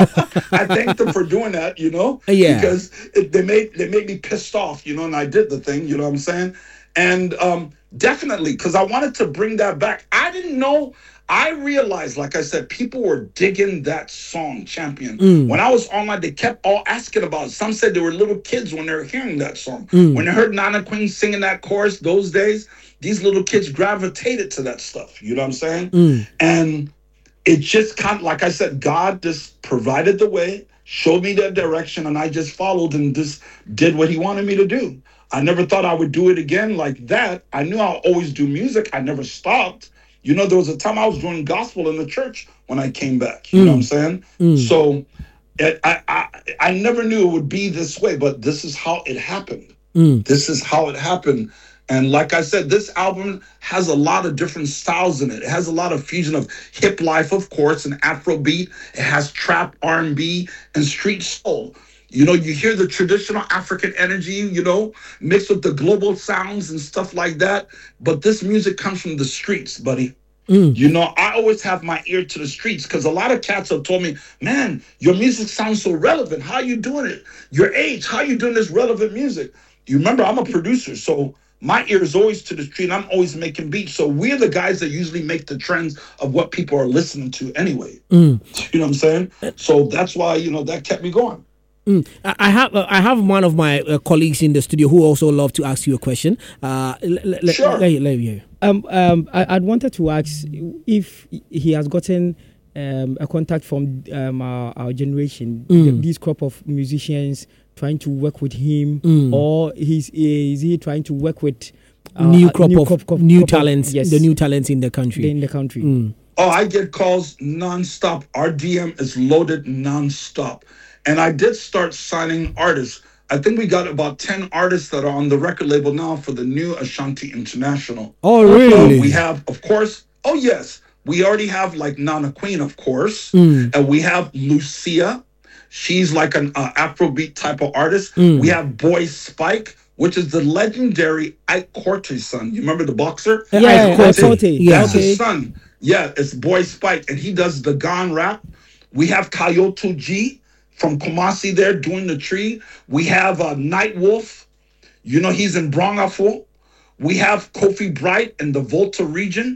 I thank them for doing that, you know, Yeah. because it, they made they made me pissed off, you know, and I did the thing, you know what I'm saying? And um, definitely, because I wanted to bring that back. I didn't know. I realized, like I said, people were digging that song, Champion. When I was online, they kept all asking about it. Some said they were little kids when they were hearing that song. When they heard Nana Queen singing that chorus those days, these little kids gravitated to that stuff. You know what I'm saying? And it just kind of, like I said, God just provided the way, showed me the direction, and I just followed and just did what he wanted me to do. I never thought I would do it again like that. I knew I'll always do music. I never stopped. You know, there was a time I was doing gospel in the church when I came back. You know what I'm saying? So it, I, I I never knew it would be this way, but this is how it happened. This is how it happened. And like I said, this album has a lot of different styles in it. It has a lot of fusion of hip life, of course, and Afrobeat. It has trap, R and B, and street soul. You know, you hear the traditional African energy, you know, mixed with the global sounds and stuff like that. But this music comes from the streets, buddy. You know, I always have my ear to the streets because a lot of cats have told me, man, your music sounds so relevant. How you doing it? Your age, how you doing this relevant music? You remember, I'm a producer, so my ear is always to the street. I'm always making beats. So we're the guys that usually make the trends of what people are listening to anyway. You know what I'm saying? So that's why, you know, that kept me going. Mm. I I have uh, I have one of my uh, colleagues in the studio who also love to ask you a question. Uh, l- l- Sure. Let, let, let you. um, um, I, I'd wanted to ask if he has gotten um, a contact from um, our, our generation, Mm. th- these crop of musicians trying to work with him, Mm. or he's, is he trying to work with uh, new uh, crop of crop- crop- new crop of- talents, yes, the new talents in the country. in the country. Mm. Oh, I get calls nonstop. Our D M is loaded nonstop. And I did start signing artists. I think we got about ten artists that are on the record label now for the new Ashanti International. Oh, Uh, really? we have, of course, oh, yes. We already have like Nana Queen, of course. Mm. And we have Lucia. She's like an uh, Afrobeat type of artist. Mm. We have Boy Spike, which is the legendary Ike Corte's son. You remember the boxer? Yeah, Yeah, Ike That's Corte. it. Yeah. That's Okay. his son. Yeah, it's Boy Spike, and he does the Gone rap. We have Coyote G from Kumasi there doing the tree. We have uh, Night Wolf. You know, he's in Brongafo. We have Kofi Bright in the Volta region.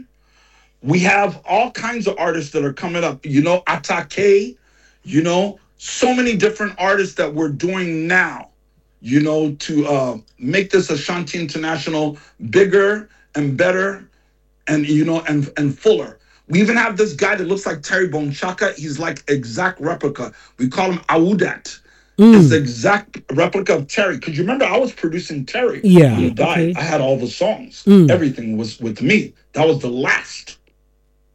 We have all kinds of artists that are coming up. You know, Atake. You know, so many different artists that we're doing now, you know, to uh, make this Ashanti International bigger and better and, you know, and, and fuller. We even have this guy that looks like Terry Bonchaka. He's like exact replica. We call him Awudat. It's the exact replica of Terry. Because you remember, I was producing Terry Yeah. when he died. Okay. I had all the songs. Mm. Everything was with me. That was the last.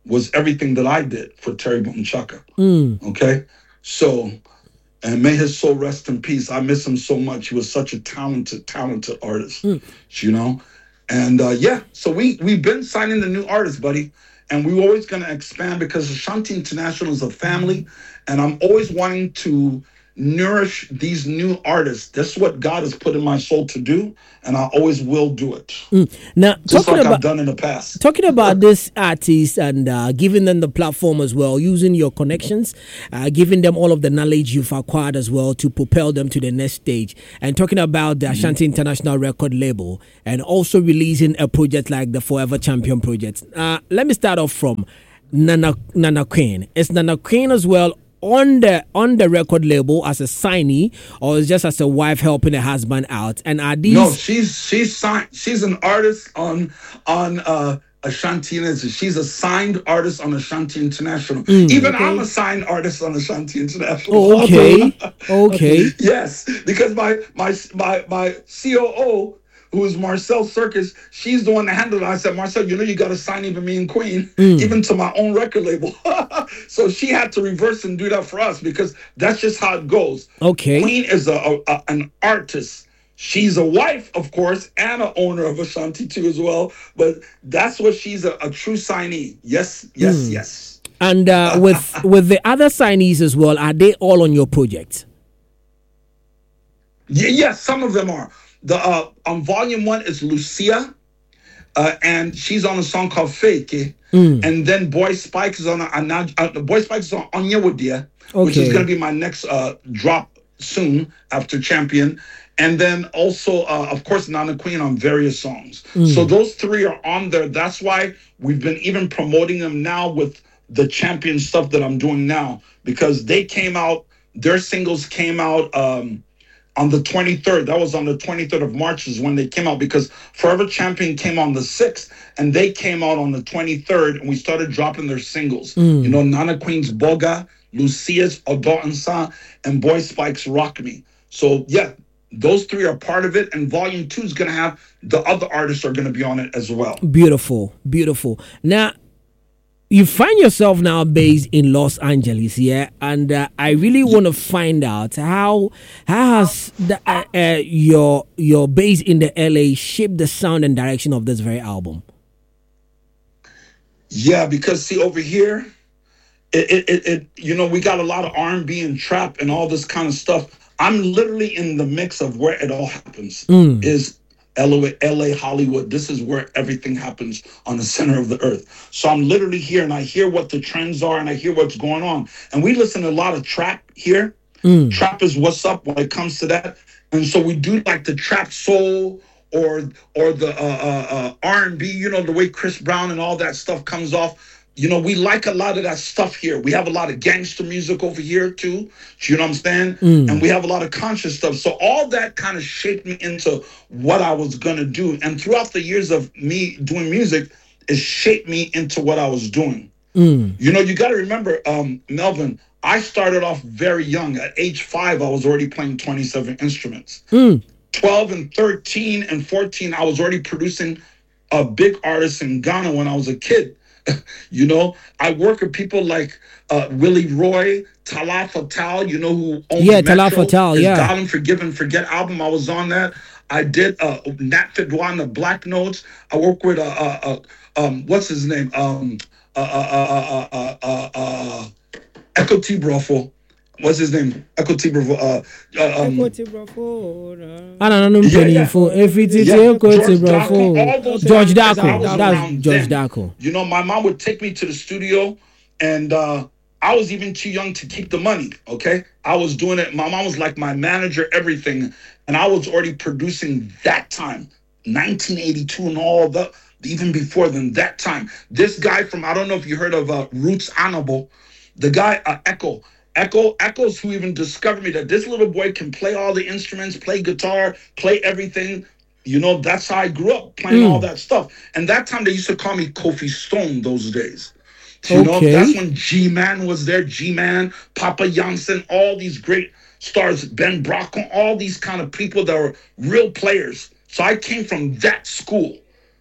was everything that I did for Terry Boone Chaka. Mm. Okay, so. And may his soul rest in peace. I miss him so much. He was such a talented, talented artist, mm. you know? And uh, yeah, so we, we've been signing the new artists, buddy. And we're always going to expand because Ashanti International is a family. And I'm always wanting to nourish these new artists. That's what God has put in my soul to do. And I always will do it. Mm. Now, just like about, I've done in the past. Talking about this artist and uh, giving them the platform as well, using your connections, uh, giving them all of the knowledge you've acquired as well to propel them to the next stage. And talking about the Ashanti mm-hmm. International record label and also releasing a project like the Forever Champion project. Uh, let me start off from Nana, Nana Queen. Is Nana Queen as well on the on the record label as a signee, or is just as a wife helping her husband out? And are these? No, she's she's signed. She's an artist on on uh, Ashanti International. She's a signed artist on Ashanti International. Mm, Even okay. I'm a signed artist on Ashanti International. Oh, okay, okay. Yes, because my my my my C O O, who is Marcel Circus, she's the one that handled it. I said, Marcel, you know you got to sign even me and Queen, mm. even to my own record label. So she had to reverse and do that for us because that's just how it goes. Okay. Queen is a, a, a an artist. She's a wife, of course, and an owner of Ashanti too as well. But that's what she's a, a true signee. Yes, yes, mm. yes. And uh, with with the other signees as well, are they all on your project? Yeah, yes, some of them are. The uh, on volume one is Lucia, uh, and she's on a song called Fake. Mm. And then Boy Spikes is on a, a, a Boy Spikes is on Anya Wadia, okay. which is going to be my next uh, drop soon after Champion. And then also, uh, of course, Nana Queen on various songs. Mm. So those three are on there. That's why we've been even promoting them now with the Champion stuff that I'm doing now, because they came out, their singles came out. Um, On the twenty-third, that was on the twenty-third of March is when they came out, because Forever Champion came on the sixth and they came out on the twenty-third, and we started dropping their singles. Mm. You know, Nana Queen's Boga, Lucia's Odotansa, and Boy Spike's Rock Me. So yeah, those three are part of it, and volume two is going to have the other artists are going to be on it as well. Beautiful, beautiful. Now, you find yourself now based in Los Angeles, yeah, and uh, I really want to find out how how has the, uh, uh, your your base in the L A shaped the sound and direction of this very album? Yeah, because see over here, it it, it, it you know we got a lot of R and B and trap and all this kind of stuff. I'm literally in the mix of where it all happens. Mm. Is L A, L A, Hollywood. This is where everything happens on the center of the earth. So I'm literally here and I hear what the trends are and I hear what's going on. And we listen to a lot of trap here. Mm. Trap is what's up when it comes to that. And so we do like the trap soul or or the uh, uh, uh, R and B, you know, the way Chris Brown and all that stuff comes off. You know, we like a lot of that stuff here. We have a lot of gangster music over here, too. You know what I'm saying? Mm. And we have a lot of conscious stuff. So all that kind of shaped me into what I was going to do. And throughout the years of me doing music, it shaped me into what I was doing. Mm. You know, you got to remember, um, Melvin, I started off very young. At age five, I was already playing twenty-seven instruments. Mm. twelve and thirteen and fourteen, I was already producing a big artist in Ghana when I was a kid. You know, I work with people like uh, Willie Roy, Tala Fatal, you know, who owns yeah, Tala Fatal, yeah. God and Forgive and Forget album. I was on that. I did uh, Nat Fedwa and the Black Notes. I work with, uh, uh, uh, um, what's his name? Um, uh, uh, uh, uh, uh, uh, Echo T. Brofo. What's his name? Echo T. Brofo. Uh, uh, um, Echo T. Brofo. I don't know. Yeah, yeah. Every T. Echo T. Brofo. George Darko. That's George Darko. You know, my mom would take me to the studio, and uh, I was even too young to keep the money. Okay, I was doing it. My mom was like my manager, everything, and I was already producing that time, nineteen eighty-two, and all the even before then. That time, this guy from I don't know if you heard of uh, Roots Honorable, the guy uh, Echo. Echo, Echo's who even discovered me that this little boy can play all the instruments, play guitar, play everything. You know, that's how I grew up, playing mm. all that stuff. And that time they used to call me Kofi Stone those days. You okay. know, that's when G-Man was there, G-Man, Papa Janssen, all these great stars, Ben Brocco, all these kind of people that were real players. So I came from that school.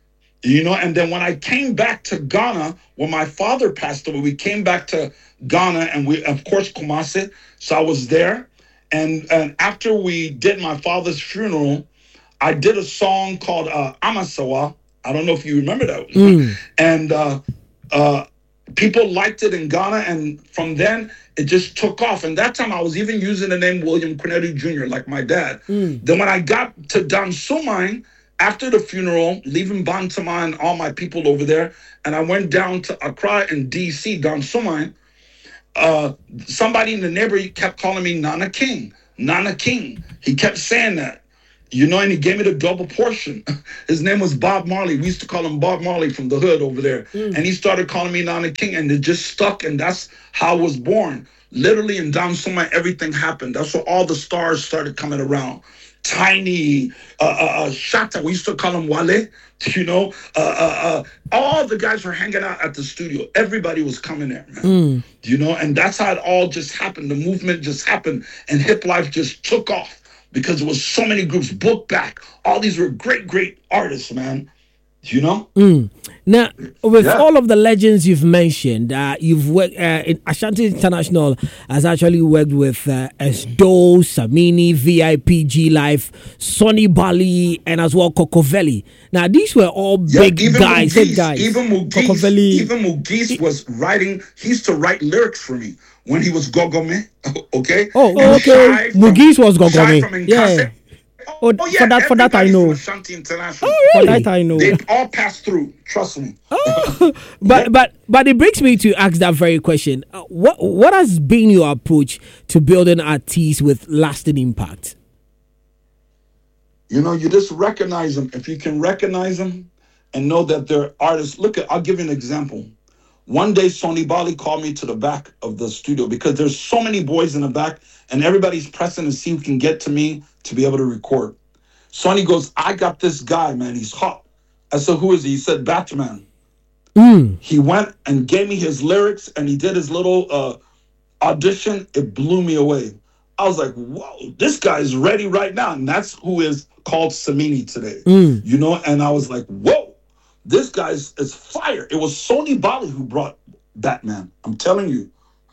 You know, and then when I came back to Ghana, when my father passed away, we came back to Ghana, and we, of course, Kumasi. So I was there. And, and after we did my father's funeral, I did a song called uh, Amasawa. I don't know if you remember that. Mm. And uh, uh, people liked it in Ghana. And from then, it just took off. And that time, I was even using the name William Cornetti Junior, like my dad. Mm. Then when I got to Dansumine, after the funeral, leaving Bantama and all my people over there, and I went down to Accra in D C, Dansumine, uh, somebody in the neighborhood kept calling me Nana King, Nana King. He kept saying that, you know, and he gave me the double portion. His name was Bob Marley. We used to call him Bob Marley from the hood over there. Mm. And he started calling me Nana King, and it just stuck, and that's how I was born. Literally in Dansumine, everything happened. That's where all the stars started coming around. Tiny, uh, uh, Shatta, we used to call him Wale, you know, uh, uh, uh, all the guys were hanging out at the studio. Everybody was coming there, man, mm. you know, and that's how it all just happened. The movement just happened, and hip life just took off because there was so many groups. Book Back, all these were great, great artists, man. You know? Mm. Now, with Yeah. all of the legends you've mentioned, uh, you've worked uh, in Ashanti International has actually worked with uh, Esdo, Samini, V I P, G Life, Sonny Bali, and as well Cocovelli. Now, these were all Yeah, big even guys. Mugis, Big guys. Even Mugis, Cocovelli. even Mugis was writing. He used to write lyrics for me when he was Gogome. Okay. Oh, And okay. Shai from- Mugis was Shai Gogome. from Yeah. Nkase. Oh, for that- for that I everybody know. from Ashanti International. Oh, For really? that I know. They all passed through. Trust me. But but but it brings me to ask that very question. Uh, what what has been your approach to building artists with lasting impact? You know, you just recognize them. If you can recognize them and know that they're artists. Look at. I'll give you an example. One day, Sonny Bali called me to the back of the studio because there's so many boys in the back, and everybody's pressing to see who can get to me to be able to record. Sonny goes, I got this guy, man. He's hot. I said, who is he? He said, Batman. Mm. He went and gave me his lyrics, and he did his little uh, audition. It blew me away. I was like, whoa, this guy's ready right now. And that's who is called Samini today. Mm. You know, and I was like, whoa, this guy's is fire. It was Sonny Bali who brought Batman. I'm telling you.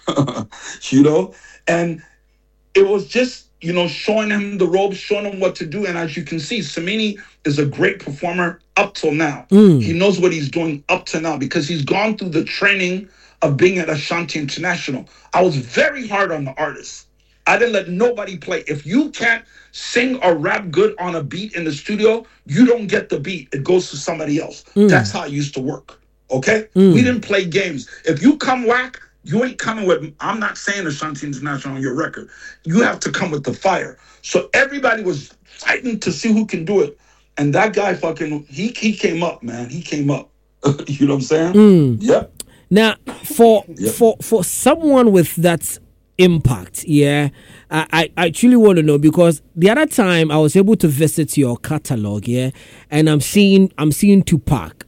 You know, and it was just, you know, showing him the ropes, showing him what to do. And as you can see, Samini is a great performer up till now. Mm. He knows what he's doing up to now because he's gone through the training of being at Ashanti International. I was very hard on the artists. I didn't let nobody play. If you can't sing or rap good on a beat in the studio, you don't get the beat. It goes to somebody else. Mm. That's how it used to work. Okay? Mm. We didn't play games. If you come whack, you ain't coming with, I'm not saying Ashanti International on your record. You have to come with the fire. So everybody was fighting to see who can do it. And that guy fucking, he he came up, man. He came up. You know what I'm saying? Mm. Yep. Now, for Yep. for for someone with that impact, yeah, I, I I truly want to know, because the other time I was able to visit your catalog, yeah, and I'm seeing I'm seeing Tupac,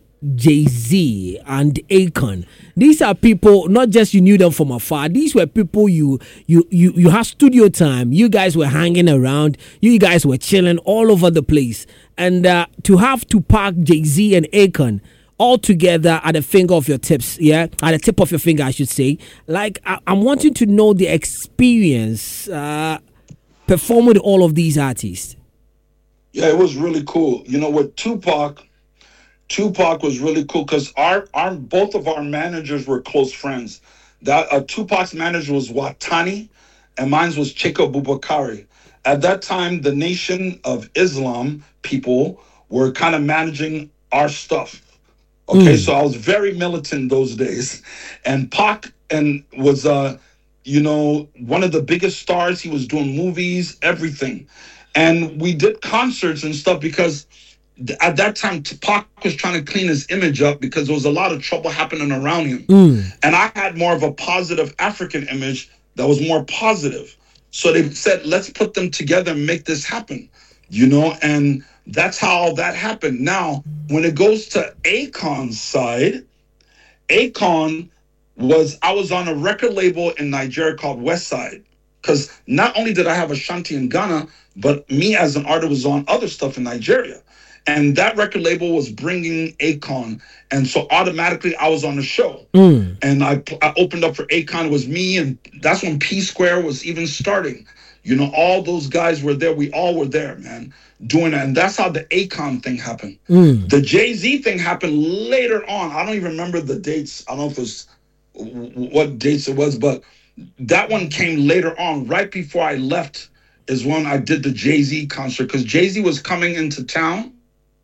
Jay-Z, and Akon. These are people, not just you knew them from afar. These were people you you you you had studio time. You guys were hanging around. You guys were chilling all over the place. And uh, to have Tupac, Jay-Z, and Akon all together at the finger of your tips, yeah, at the tip of your finger, I should say. Like, I, I'm wanting to know the experience uh, performing with all of these artists. Yeah, it was really cool. You know, with Tupac, Tupac was really cool because our our both of our managers were close friends. That uh, Tupac's manager was Watani, and mine was Chico Bubakari. At that time, the Nation of Islam people were kind of managing our stuff. Okay, Mm. so I was very militant those days, and Pac and was uh, you know, one of the biggest stars. He was doing movies, everything, and we did concerts and stuff because at that time, Tupac was trying to clean his image up because there was a lot of trouble happening around him. Mm. And I had more of a positive African image that was more positive. So they said, let's put them together and make this happen, you know, and that's how that happened. Now, when it goes to Akon's side, Akon was, I was on a record label in Nigeria called West Side. Because not only did I have Ashanti in Ghana, but me as an artist was on other stuff in Nigeria. And that record label was bringing Akon. And so automatically I was on the show. Mm. And I, I opened up for Akon. It was me. And that's when P Square was even starting. You know, all those guys were there. We all were there, man, doing that. And that's how the Akon thing happened. Mm. The Jay-Z thing happened later on. I don't even remember the dates. I don't know if it was what dates it was, but that one came later on. Right before I left is when I did the Jay-Z concert, because Jay-Z was coming into town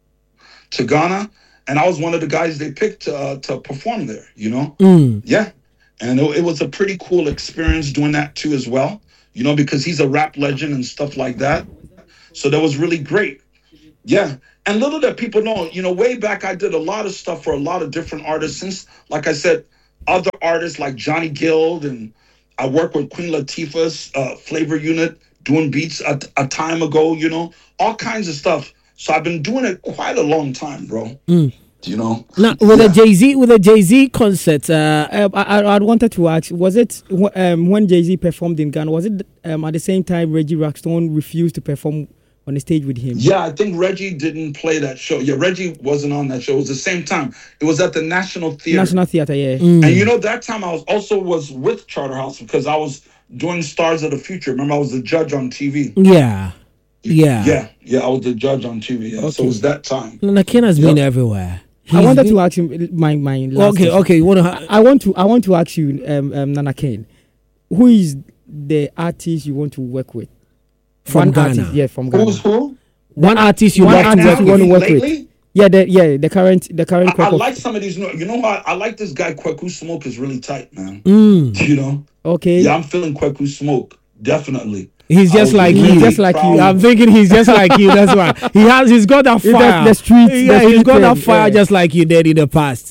to Ghana, and I was one of the guys they picked to, uh, to perform there, you know? Mm. Yeah. And it, it was a pretty cool experience doing that too as well, you know, because he's a rap legend and stuff like that. So that was really great. Yeah. And little that people know, you know, way back I did a lot of stuff for a lot of different artists. Since, like I said, other artists like Johnny Guild, and I worked with Queen Latifah's uh, Flavor Unit, doing beats a, a time ago, you know, all kinds of stuff. So I've been doing it quite a long time, bro. Mm. You know. Now with Yeah. the Jay-Z with the Jay-Z concert, uh, I, I I wanted to ask: was it um, when Jay-Z performed in Ghana? Was it um, at the same time Reggie Rockstone refused to perform on the stage with him? Yeah, I think Reggie didn't play that show. Yeah, Reggie wasn't on that show. It was the same time. It was at the National Theater. National Theatre, yeah. Mm. And you know, that time I was also was with Charterhouse because I was doing Stars of the Future. Remember, I was the judge on T V. Yeah, yeah, Yeah, yeah, I was the judge on T V. Yeah. So Okay. it was that time. Nana Ken has been Yep. everywhere. I He's wanted been- to ask you my my last Okay, question. okay. You want to? I want to I want to ask you, um, um, Nana Kane, who is the artist you want to work with? From One Ghana. artist, yeah, from Ghana. Who's who? One artist you One love to artist work you with. want to work with. Lately? Yeah, the yeah the current the current I, crop I of- like some of these. You know what? I like this guy Kweku Smoke is really tight, man. Mm. You know? Okay. Yeah, I'm feeling Kweku Smoke definitely. He's I just was like really you. just like proud you. of- I'm thinking he's just like you. That's why he has. He's got that He does fire. the street- the Yeah, he's street got that thing, fire yeah. just like you did in the past.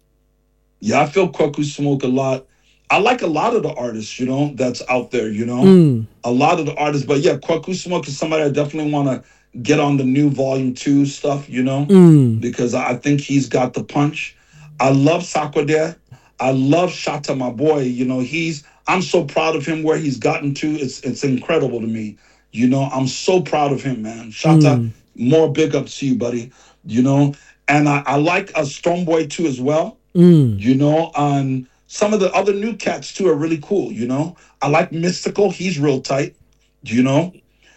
Yeah, I feel Kweku Smoke a lot. I like a lot of the artists, you know, that's out there, you know, Mm. a lot of the artists. But yeah, Kweku Smoke is somebody I definitely want to get on the new Volume Two stuff, you know, Mm. because I think he's got the punch. I love Sakwade. I love Shatta, my boy. You know, he's. I'm so proud of him where he's gotten to. It's it's incredible to me. You know, I'm so proud of him, man. Shatta, Mm. more big ups to you, buddy. You know, and I, I like a Stonebwoy too as well. Mm. You know, and some of the other new cats too are really cool. You know, I like Mystical. He's real tight. You know,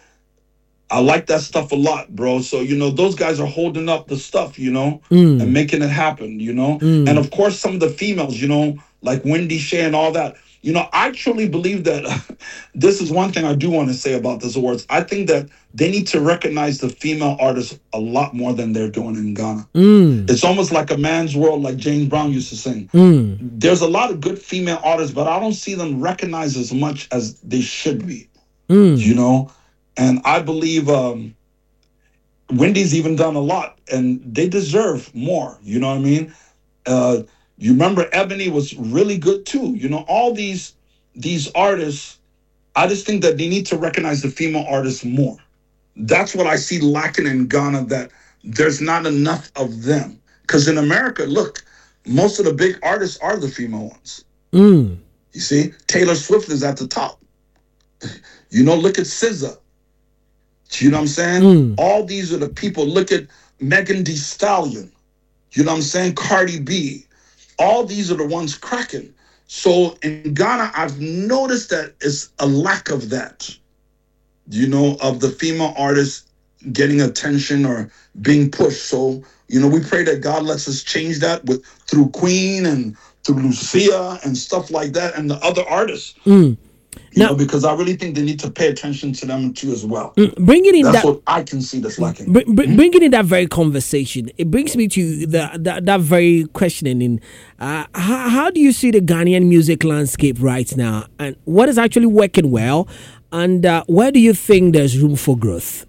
I like that stuff a lot, bro. So you know, those guys are holding up the stuff. You know, Mm. and making it happen. You know, Mm. and of course some of the females. You know, like Wendy Shea and all that. You know, I truly believe that this is one thing I do want to say about this awards. I think that they need to recognize the female artists a lot more than they're doing in Ghana. Mm. It's almost like a man's world, like James Brown used to sing. Mm. There's a lot of good female artists, but I don't see them recognized as much as they should be, Mm. you know? And I believe um, Wendy's even done a lot, and they deserve more, you know what I mean? Uh, you remember Ebony was really good too. You know, all these these artists, I just think that they need to recognize the female artists more. That's what I see lacking in Ghana, that there's not enough of them. Because in America, look, most of the big artists are the female ones. Mm. You see, Taylor Swift is at the top. You know, look at S Z A. You know what I'm saying? Mm. All these are the people. Look at Megan Thee Stallion. You know what I'm saying? Cardi B. All these are the ones cracking. So in Ghana, I've noticed that it's a lack of that, you know, of the female artists getting attention or being pushed. So, you know, we pray that God lets us change that with through Queen and through Lucia and stuff like that and the other artists, Mm. you Now- know, because I really think they need to pay attention to them too as well. Mm. Bringing in That's that. what I can see that's lacking. Br- br- Bringing in that very conversation, it brings me to the that, that very questioning. In uh, how, how do you see the Ghanaian music landscape right now, and what is actually working well, and uh, where do you think there's room for growth?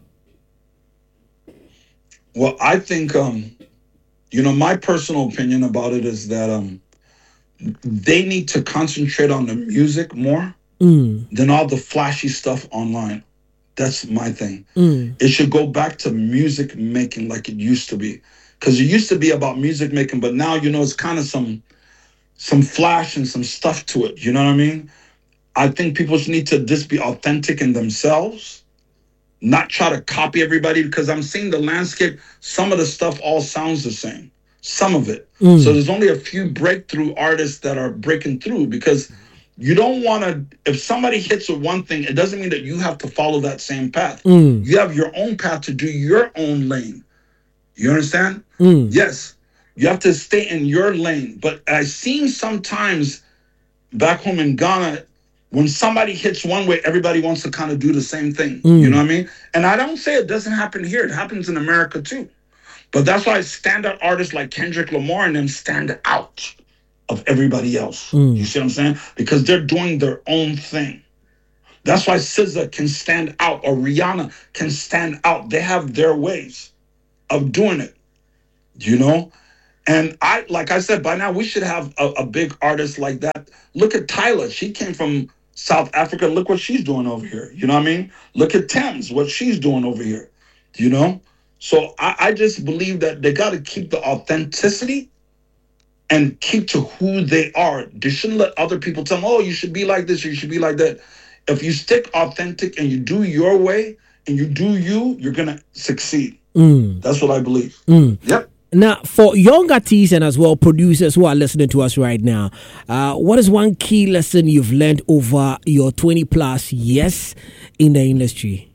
Well, I think, um, you know, my personal opinion about it is that um, they need to concentrate on the music more Mm. than all the flashy stuff online. That's my thing. Mm. It should go back to music making like it used to be. Because it used to be about music making, but now, you know, it's kind of some some flash and some stuff to it. You know what I mean? I think people just need to just be authentic in themselves, not try to copy everybody, because I'm seeing the landscape. Some of the stuff all sounds the same, some of it. Mm. So there's only a few breakthrough artists that are breaking through, because you don't want to, if somebody hits with one thing, it doesn't mean that you have to follow that same path. Mm. You have your own path to do your own lane. You understand? Mm. Yes. You have to stay in your lane. But I've seen sometimes back home in Ghana, when somebody hits one way, everybody wants to kind of do the same thing. Mm. You know what I mean? And I don't say it doesn't happen here. It happens in America too. But that's why standout artists like Kendrick Lamar and them stand out of everybody else. Mm. You see what I'm saying? Because they're doing their own thing. That's why S Z A can stand out, or Rihanna can stand out. They have their ways of doing it, you know? And I, like I said, by now we should have a, a big artist like that. Look at Tyla. She came from South Africa. Look what she's doing over here. You know what I mean? Look at Thames, what she's doing over here. You know? So I, I just believe that they got to keep the authenticity and keep to who they are. They shouldn't let other people tell them, oh, you should be like this or you should be like that. If you stick authentic and you do your way and you do you, you're going to succeed. Mm. That's what I believe. Mm. Yep. Now, for young artists and as well producers who are listening to us right now, uh, what is one key lesson you've learned over your twenty plus years in the industry?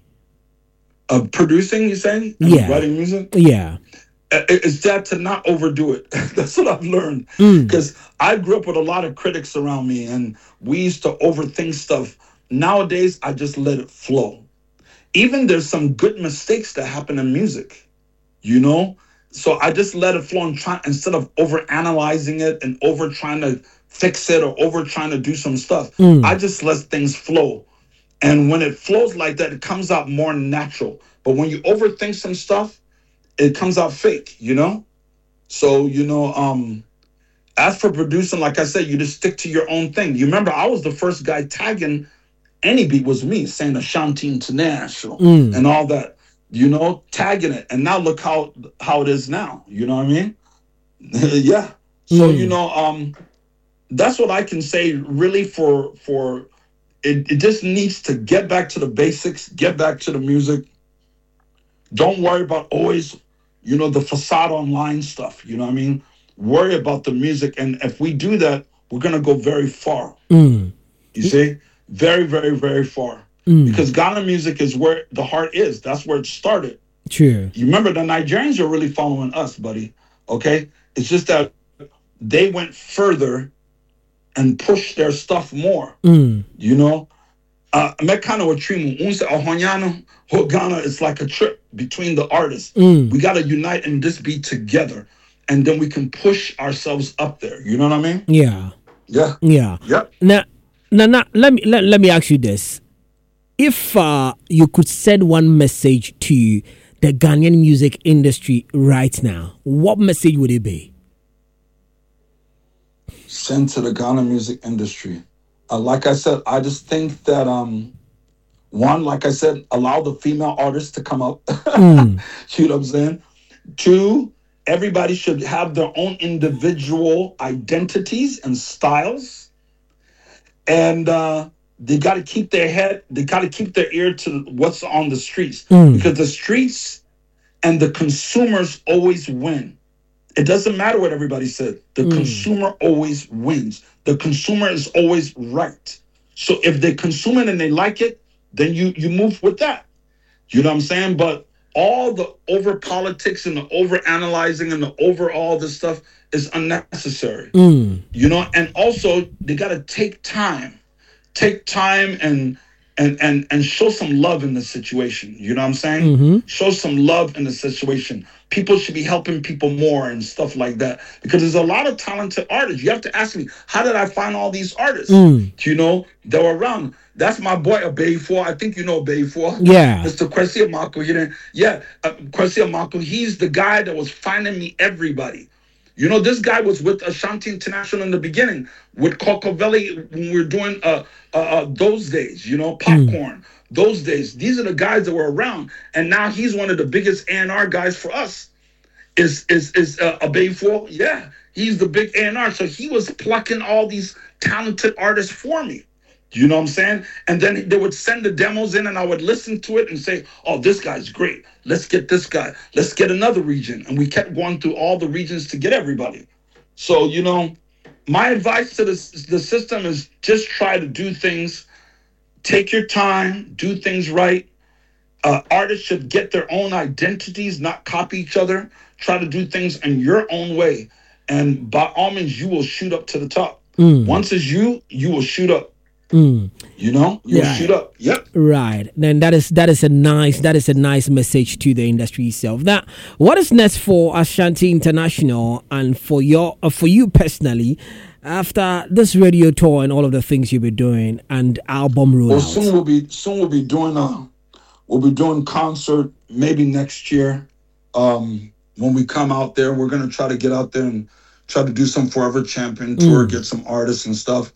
Uh, producing, you saying? And Yeah. writing music? Yeah. It's that to not overdo it. That's what I've learned. Mm. Because I grew up with a lot of critics around me, and we used to overthink stuff. Nowadays, I just let it flow. Even there's some good mistakes that happen in music, you know? So I just let it flow and try, instead of over analyzing it and over trying to fix it or over trying to do some stuff. Mm. I just let things flow. And when it flows like that, it comes out more natural. But when you overthink some stuff, it comes out fake, you know? So, you know, um, as for producing, like I said, you just stick to your own thing. You remember, I was the first guy tagging any beat was me, saying Ashanti International Mm. and all that, you know, tagging it. And now look how how it is now. You know what I mean? Yeah. So, Mm. you know, um, that's what I can say really for, for it, it just needs to get back to the basics, get back to the music. Don't worry about always, you know, the facade online stuff. You know what I mean? Worry about the music. And if we do that, we're going to go very far. Mm. You see? Very, very, very far. Mm. Because Ghana music is where the heart is. That's where it started. True. You remember the Nigerians are really following us, buddy. Okay? It's just that they went further and pushed their stuff more. Mm. You know? Uh, Mekano wa trimu, unse ohonyano, ho Ghana is like a trip between the artists. Mm. We got to unite and just be together. And then we can push ourselves up there. You know what I mean? Yeah. Yeah. Yeah. Yep. Now, now, now let me let, let me ask you this: if uh, you could send one message to the Ghanaian music industry right now, what message would it be? Send to the Ghana music industry. Uh, like I said, I just think that um, one, like I said, allow the female artists to come up. Mm. You know what I'm saying? Two, everybody should have their own individual identities and styles. And uh, they got to keep their head, they got to keep their ear to what's on the streets. Mm. Because the streets and the consumers always win. It doesn't matter what everybody said. The Mm. consumer always wins. The consumer is always right. So if they consume it and they like it, then you you move with that. You know what I'm saying? But all the over politics and the over analyzing and the over all this stuff is unnecessary. Mm. You know, and also they got to take time, take time and and and and show some love in the situation. You know what I'm saying? Mm-hmm. Show some love in the situation. People should be helping people more and stuff like that, because there's a lot of talented artists. You have to ask me, how did I find all these artists? Mm. You know, that were around. That's my boy Abeifo. I think you know Abeifo. Yeah. Mister Kwesi Amako. He didn't. Yeah, uh, Kwesi Amako. He's the guy that was finding me everybody. You know, this guy was with Ashanti International in the beginning, with Cocovelli when we were doing uh, uh, uh, those days, you know, Popcorn, mm. those days. These are the guys that were around. And now he's one of the biggest A and R guys for us. Is is is uh, Abeifo? Yeah, he's the big A and R. So he was plucking all these talented artists for me. You know what I'm saying? And then they would send the demos in and I would listen to it and say, oh, this guy's great. Let's get this guy. Let's get another region. And we kept going through all the regions to get everybody. So, you know, my advice to the, the system is just try to do things. Take your time. Do things right. Uh, artists should get their own identities, not copy each other. Try to do things in your own way. And by all means, you will shoot up to the top. Mm. Once it's you, you will shoot up. Mm. You know, you Yeah. shoot up. Yep. Right. Then that is that is a nice that is a nice message to the industry itself. Now, what is next for Ashanti International and for your uh, for you personally after this radio tour and all of the things you'll be doing and album rollout? Well, soon we'll be soon we'll be doing a we'll be doing concert maybe next year. Um, when we come out there, we're gonna try to get out there and try to do some Forever Champion tour, Mm. get some artists and stuff.